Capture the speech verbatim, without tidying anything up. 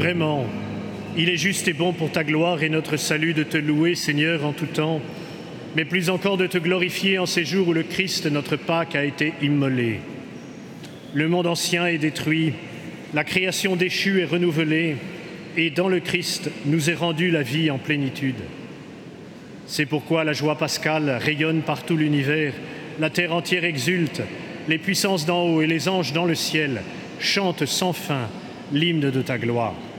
Vraiment, il est juste et bon pour ta gloire et notre salut de te louer, Seigneur, en tout temps, mais plus encore de te glorifier en ces jours où le Christ, notre Pâque, a été immolé. Le monde ancien est détruit, la création déchue est renouvelée, et dans le Christ nous est rendue la vie en plénitude. C'est pourquoi la joie pascale rayonne par tout l'univers, la terre entière exulte, les puissances d'en haut et les anges dans le ciel chantent sans fin l'hymne de ta gloire.